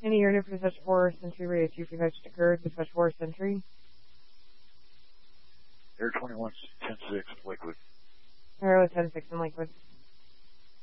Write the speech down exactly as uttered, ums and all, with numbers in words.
Any unit for dispatch four, Sentry Radio two for dispatch occurred, dispatch four, Sentry. Air twenty-one, ten six, Lakewood. Air ten six in Lakewood.